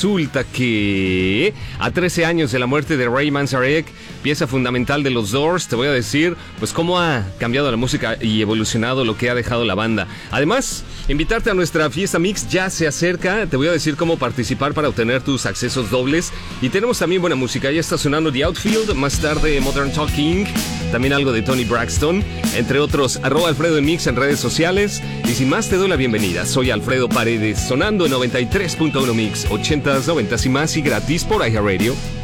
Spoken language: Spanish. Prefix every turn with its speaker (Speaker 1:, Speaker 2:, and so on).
Speaker 1: resulta que a 13 años de la muerte de Ray Manzarek, pieza fundamental de los Doors, te voy a decir pues cómo ha cambiado la música y evolucionado lo que ha dejado la banda. Además, invitarte a nuestra fiesta mix ya se acerca. Te voy a decir cómo participar para obtener tus accesos dobles. Y tenemos también buena música. Ya está sonando The Outfield, más tarde Modern Talking, también algo de Tony Braxton, entre otros. @Alfredo en Mix en redes sociales. Y sin más, te doy la bienvenida. Soy Alfredo Paredes, sonando en 93.1 Mix, 80s, 90s y más, y gratis por iHeartRadio.